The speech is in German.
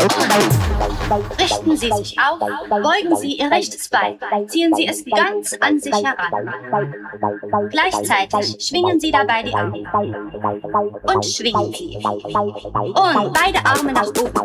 Richten Sie sich auf, beugen Sie Ihr rechtes Bein, ziehen Sie es ganz an sich heran. Gleichzeitig schwingen Sie dabei die Arme. Und schwingen Sie. Und beide Arme nach oben.